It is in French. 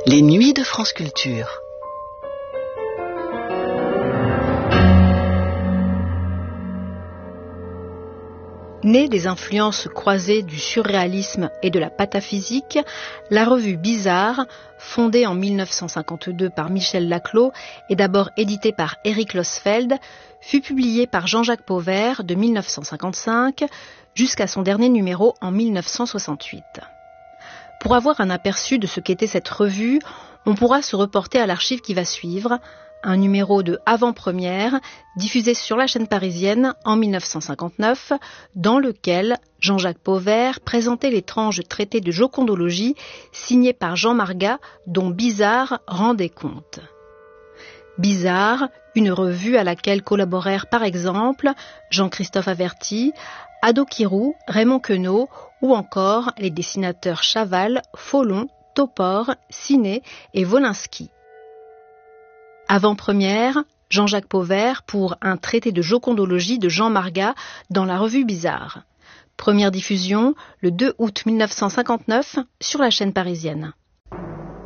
Les nuits de France Culture. Née des influences croisées du surréalisme et de la pataphysique, la revue Bizarre, fondée en 1952 par Michel Laclos et d'abord éditée par Éric Losfeld, fut publiée par Jean-Jacques Pauvert de 1955 jusqu'à son dernier numéro en 1968. Pour avoir un aperçu de ce qu'était cette revue, on pourra se reporter à l'archive qui va suivre, un numéro de avant-première diffusé sur la chaîne parisienne en 1959, dans lequel Jean-Jacques Pauvert présentait l'étrange traité de jocondologie signé par Jean Margat, dont Bizarre rendait compte. Bizarre, une revue à laquelle collaborèrent par exemple Jean-Christophe Averty, Ado Kirou, Raymond Queneau ou encore les dessinateurs Chaval, Follon, Topor, Ciné et Wolinski. Avant-première, Jean-Jacques Pauvert pour un traité de jocondologie de Jean Margat dans la revue Bizarre. Première diffusion le 2 août 1959 sur la chaîne parisienne.